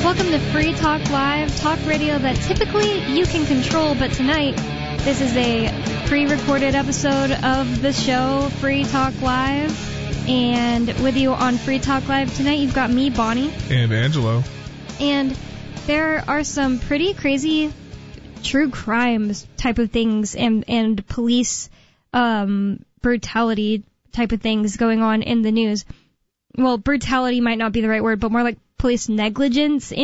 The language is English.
Welcome to Free Talk Live, talk radio that typically you can control, but tonight this is a pre-recorded episode of the show, Free Talk Live. And with you on Free Talk Live tonight, you've got me, Bonnie. And Angelo. And there are some pretty crazy true crimes type of things and police brutality type of things going on in the news. Well, brutality might not be the right word, but more like police negligence